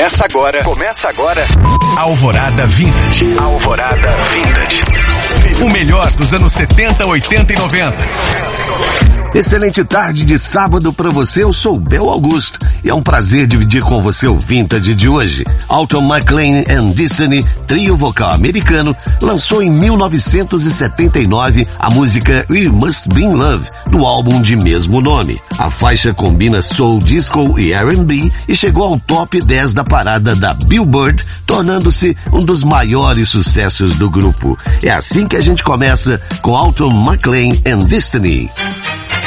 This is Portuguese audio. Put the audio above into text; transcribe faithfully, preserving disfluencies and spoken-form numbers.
Começa agora. Começa agora. Alvorada Vintage. Alvorada Vintage. O melhor dos anos setenta, oitenta e noventa. Excelente tarde de sábado para você, eu sou Bel Augusto e é um prazer dividir com você o Vintage de hoje. Alton McClain and Destiny, trio vocal americano, lançou em mil novecentos e setenta e nove a música We Must Be in Love, do álbum de mesmo nome. A faixa combina soul, disco e R and B e chegou ao top dez da parada da Billboard, tornando-se um dos maiores sucessos do grupo. É assim que a gente começa com Alton McClain and Destiny.